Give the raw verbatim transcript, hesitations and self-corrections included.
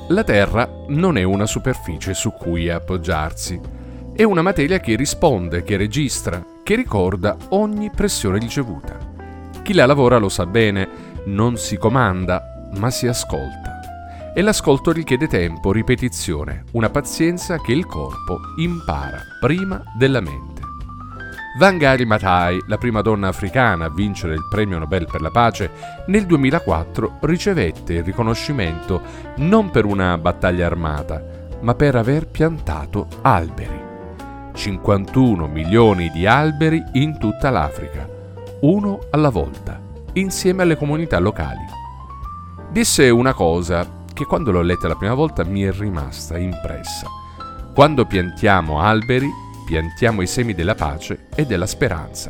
La Terra non è una superficie su cui appoggiarsi. È una materia che risponde, che registra, che ricorda ogni pressione ricevuta. Chi la lavora lo sa bene, non si comanda, ma si ascolta. E l'ascolto richiede tempo, ripetizione, una pazienza che il corpo impara prima della mente. Wangari Maathai, la prima donna africana a vincere il premio Nobel per la pace, nel duemilaquattro ricevette il riconoscimento non per una battaglia armata, ma per aver piantato alberi. cinquantuno milioni di alberi in tutta l'Africa, uno alla volta, insieme alle comunità locali. Disse una cosa che quando l'ho letta la prima volta mi è rimasta impressa. Quando piantiamo alberi, piantiamo i semi della pace e della speranza.